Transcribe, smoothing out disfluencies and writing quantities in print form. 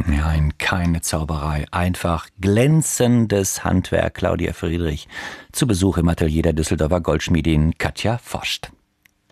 Ja, keine Zauberei, einfach glänzendes Handwerk. Claudia Friedrich zu Besuch im Atelier der Düsseldorfer Goldschmiedin Katja Vost.